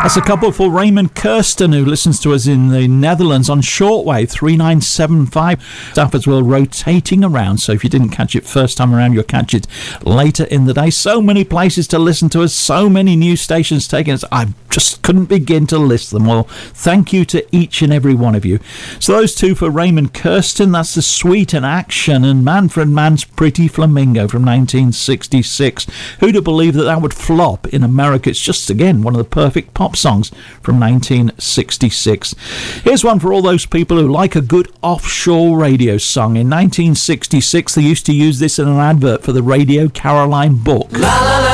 That's a couple for Raymond Kirsten, who listens to us in the Netherlands on shortwave 3975. Stuff as well rotating around, so if you didn't catch it first time around, you'll catch it later in the day. So many places to listen to us, so many new stations taking us. I just couldn't begin to list them all. Thank you to each and every one of you. So those two for Raymond Kirsten, that's The Sweet and Action, and Manfred Mann's Pretty Flamingo from 1966. Who'd have believed that that would flop in America? It's just, again, one of the perfect pop songs from 1966. Here's one for all those people who like a good offshore radio song. In 1966, they used to use this in an advert for the Radio Caroline book. La, la, la.